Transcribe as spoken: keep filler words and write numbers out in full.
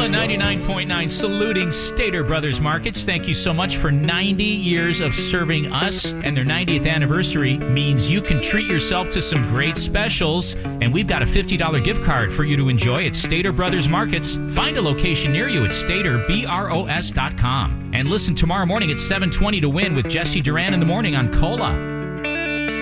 Cola ninety-nine point nine, saluting Stater Brothers Markets. Thank you so much for ninety years of serving us, and their ninetieth anniversary means you can treat yourself to some great specials, and we've got a fifty dollars gift card for you to enjoy at Stater Brothers Markets. Find a location near you at stater bros dot com. And listen tomorrow morning at seven twenty to win with Jesse Duran in the morning on Cola.